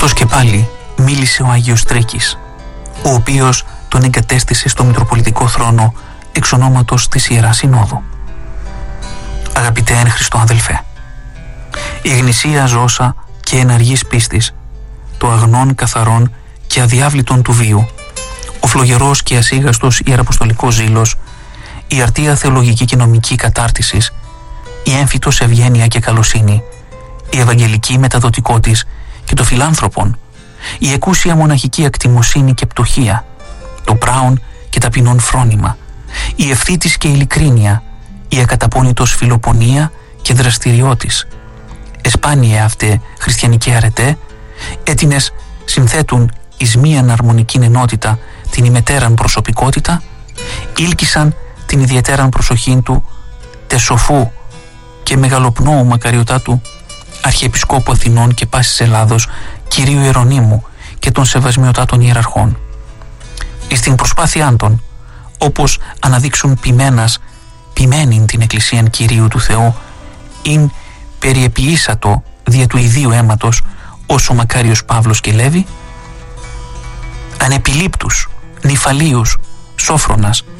Αυτός και πάλι μίλησε ο Άγιος Τρίκης, ο οποίος τον εγκατέστησε στο Μητροπολιτικό θρόνο εξ ονόματος της Ιεράς Συνόδου. Αγαπητέ εν Χριστώ αδελφέ, η γνησία ζώσα και εναργής πίστης, το αγνών καθαρών και αδιάβλητον του βίου, ο φλογερός και ασίγαστος ιεραποστολικός ζήλος, η αρτία θεολογική και νομική κατάρτισης, η έμφυτος ευγένεια και καλοσύνη, η ευαγγελική μεταδοτικότης και το φιλάνθρωπον, η εκούσια μοναχική ακτιμοσύνη και πτωχία, το πράον και ταπεινόν φρόνημα, η ευθύτης και ειλικρίνεια, η ακαταπώνητος φιλοπονία και δραστηριότης, εσπάνιε αυτέ χριστιανική αρετέ, έτινες συνθέτουν εις μίαν αρμονικήν ενότητα την ημετέραν προσωπικότητα, ήλκησαν την ιδιαιτέραν προσοχήν του τεσοφού και μεγαλοπνόου μακαριωτά του Αρχιεπισκόπου Αθηνών και πάσης Ελλάδος Κυρίου Ιερονύμου και των σεβασμιωτάτων ιεραρχών. Εις την προσπάθειά των, όπως αναδείξουν ποιμένην την Εκκλησίαν Κυρίου του Θεού, ειν περιεποιήσατο δια του ιδίου αίματος όσο μακάριος Παύλος και Λέβη, ανεπιλήπτους, νυφαλίους, Σόφρονας,